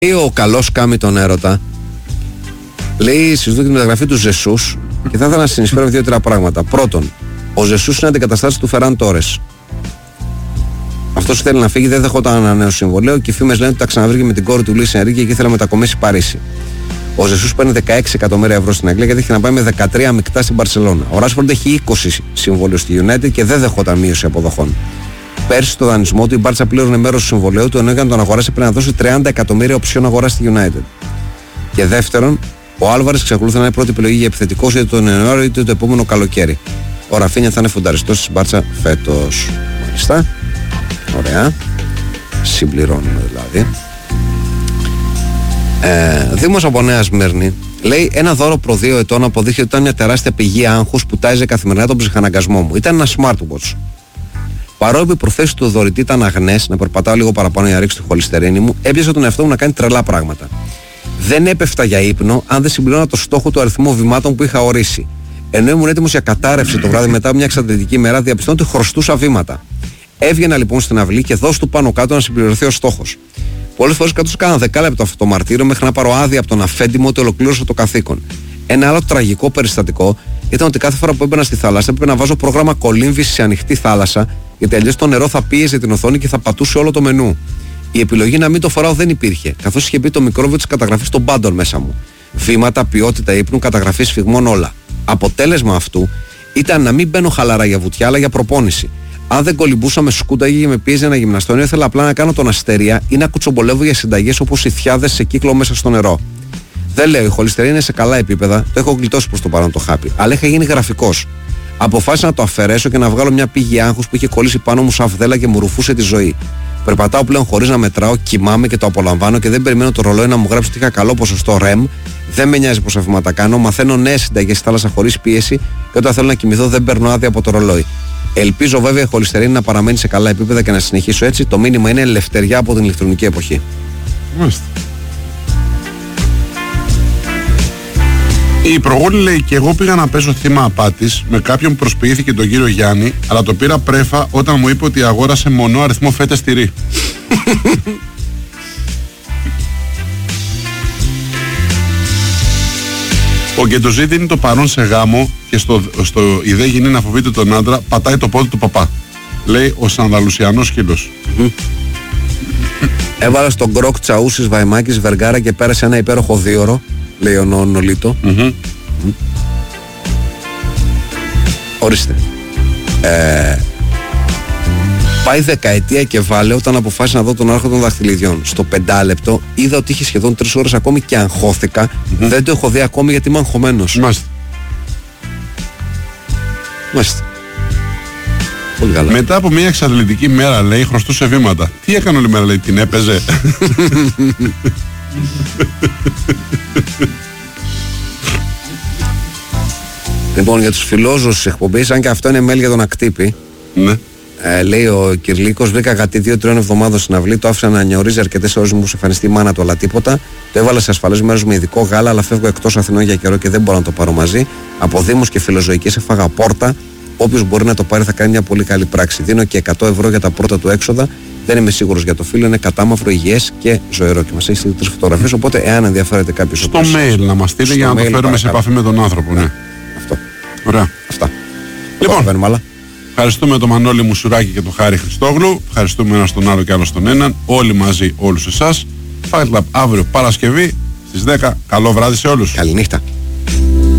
Ο καλός κάμει τον έρωτα. Λέει συζητούν τη μεταγραφή του Ζεσούς και θα ήθελα να συνεισφέρω 2-3 πράγματα. Πρώτον, ο Ζεσούς είναι αντικαταστάτης του Φεράν Τόρες. Αυτός θέλει να φύγει, δεν δεχόταν ένα νέο συμβολέο και οι φήμες λένε ότι τα ξαναβρήκε με την κόρη του Λουίς Ενρίκε και ήθελε να μετακομίσει Παρίσι. Ο Ζεσούς παίρνει 16 εκατομμύρια ευρώ στην Αγγλία γιατί είχε να πάει με 13 μεικτά στην Μπαρσελόνα. Ο Ράσφορντ έχει 20 συμβόλαιο στη United και δεν δεχόταν μείωση αποδοχών. Πέρσι στο δανεισμό του η Μπάρτσα πλήρωνε μέρος του συμβολέου του, ενώ για να τον αγοράσει πρέπει να δώσει 30 εκατομμύρια οψιόν αγορά στη United. Και δεύτερον, ο Άλβαρες εξακολουθεί να είναι πρώτη επιλογή για επιθετικός είτε τον Ιανουάριο είτε το επόμενο καλοκαίρι. Ο Ραφίνια θα είναι φουνταριστός της Μπάρτσα φέτος. Μάλιστα. Ωραία. Συμπληρώνουμε δηλαδή. Δήμος από Νέα Σμύρνη λέει: ένα δώρο προ 2 ετών αποδείχθηκε ότι ήταν μια τεράστια πηγή άγχους που τάιζε καθημερινά τον ψυχαναγκασμό μου. Ήταν ένα smartwatch. Παρόλο οι προθέσεις του δωρητή ήταν αγνές, να περπατάω λίγο παραπάνω για να ρίξω τη χολυστερίνη μου, έπιασε τον εαυτό μου να κάνει τρελά πράγματα. Δεν έπεφτα για ύπνο αν δεν συμπληρώνα το στόχο του αριθμού βημάτων που είχα ορίσει. Ενώ ήμουν έτοιμος για κατάρρευση το βράδυ μετά μια εξαντλητική μέρα, διαπιστώνω ότι χρωστούσα βήματα. Έβγαινα λοιπόν στην αυλή και δώσ' του πάνω κάτω να συμπληρωθεί ο στόχος. Πολλές φορές κάτω κάνα δεκάλεπτο αυτό το μαρτύριο μέχρι να πάρω άδεια από τον αφέντη μου ότι ολοκλήρωσα το καθήκον. Ένα άλλο τραγικό περιστατικό ήταν ότι κάθε φορά που έμπαινα στη θάλασσα έπρεπε να βάζω πρόγραμμα κολύμβησης σε ανοιχτή θάλασσα, γιατί αλλιώς το νερό θα πίεζε την οθόνη και θα πατούσε όλο το μενού. Η επιλογή να μην το φοράω δεν υπήρχε, καθώς είχε μπει το μικρόβιο της καταγραφής των πάντων μέσα μου. Βήματα, ποιότητα ύπνου, καταγραφή σφιγμών, όλα. Αποτέλεσμα αυτού ήταν να μην μπαίνω χαλαρά για βουτιά, αλλά για προπόνηση. Αν δεν κολυμπούσα με σκούταγε και με πίεζε ένα γυμναστόνιο, ήθελα απλά να κάνω τον αστερία ή να κουτσομπολεύω για συνταγές όπως οι θιάδες σε κύκλο μέσα στο νερό. Δεν λέω, η χολυστερίνη είναι σε καλά επίπεδα, το έχω γλιτώσει προς το παρόν το χάπι, αλλά είχα γίνει γραφικός. Αποφάσισα να το αφαιρέσω και να βγάλω μια πηγή άγχους που είχε κολλήσει πάνω μου σαν φδέλα και μου ρουφούσε τη ζωή. Περπατάω πλέον χωρίς να μετράω, κοιμάμαι και το απολαμβάνω και δεν περιμένω το ρολόι να μου γράψει ότι είχα καλό ποσοστό REM. Δεν με νοιάζει πόσα βήματα κάνω, μαθαίνω νέες συνταγές στη θάλασσα χωρίς πίεση και όταν θέλω να κοιμηθώ δεν παίρνω άδεια από το ρολόι. Ελπίζω βέβαια η χολυστερίνη να παραμένει σε καλά επίπεδα και να συνεχίσω έτσι. Το μήνυμα είναι ελευθεριά από την ηλεκτρονική εποχή. Μάλιστα. Η προγόνη λέει: και εγώ πήγα να παίζω θύμα απάτης με κάποιον που προσποιήθηκε τον κύριο Γιάννη, αλλά το πήρα πρέφα όταν μου είπε ότι αγόρασε μονό αριθμό φέτες τυρί. Ο Γκεντοζή δίνει το παρόν σε γάμο και στο η δε γυνή να φοβείται τον άντρα, πατάει το πόδι του παπά. Λέει ο Σανδαλουσιανός σκύλος. Έβαλα στον κρόκ Τσαούσης Βαϊμάκης Βεργάρα και πέρασε ένα υπέροχο δίωρο, λέει ο Νολίτο. Ορίστε. Πάει δεκαετία και βάλε όταν αποφάσισα να δω τον άρχοντα των δαχτυλιδιών. Στο 5 λεπτό είδα ότι είχε σχεδόν 3 ώρες ακόμη και αγχώθηκα. Δεν το έχω δει ακόμη γιατί είμαι αγχωμένος. Μάλιστα. Πολύ καλά. Μετά από μια εξαντλητική μέρα, λέει, χρωστούσε βήματα. Τι έκανε όλη μέρα, λέει, την έπαιζε. Λοιπόν, για τους φιλόζους της εκπομπής, αν και αυτό είναι mail για τον Ακτύπη. Ναι. Λέει ο Κυρλίκος: βρήκα γατί 2-3 εβδομάδων στην αυλή. Το άφησα να νιωρίζει αρκετές ώρες μου σε εμφανιστεί η μάνα του, αλλά τίποτα. Το έβαλα σε ασφαλές μέρος με ειδικό γάλα, αλλά φεύγω εκτός Αθηνών για καιρό και δεν μπορώ να το πάρω μαζί. Από Δήμους και Φιλοζωικές έφαγα πόρτα. Όποιος μπορεί να το πάρει θα κάνει μια πολύ καλή πράξη. Δίνω και 100 ευρώ για τα πρώτα του έξοδα. Δεν είμαι σίγουρος για το φίλο. Είναι κατάμαυρο, υγιές και ζωηρό. Και μας έχει στείλει 3 φωτογραφίες. Οπότε, εάν ενδιαφέρεται κάποιος. Στο mail να μας στείλει για να το φέρουμε σε επαφή με τον άνθρωπο. Ναι. Αυτό. Ωραία. Αυτά. Λοιπόν, ευχαριστούμε τον Μανώλη Μουσουράκη και τον Χάρη Χριστόγλου. Ευχαριστούμε ένα τον άλλο και άλλο τον έναν. Όλοι μαζί, όλους εσάς. Fight Club αύριο Παρασκευή στις 10. Καλό βράδυ σε όλους. Καληνύχτα.